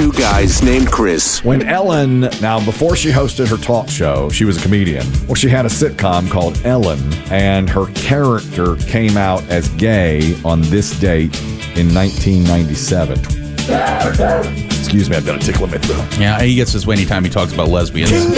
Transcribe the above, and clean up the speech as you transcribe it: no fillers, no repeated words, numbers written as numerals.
two guys named Chris. When Ellen, now before she hosted her talk show, she was a comedian. Well, she had a sitcom called Ellen, and her character came out as gay on this date in 1997. Excuse me, I've got a tickle in my throat. Yeah, he gets this way anytime he talks about lesbians.